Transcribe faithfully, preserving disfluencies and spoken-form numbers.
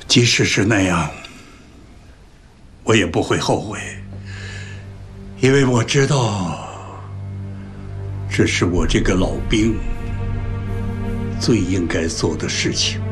即使是那样，我也不会后悔，因为我知道，这是我这个老兵最应该做的事情。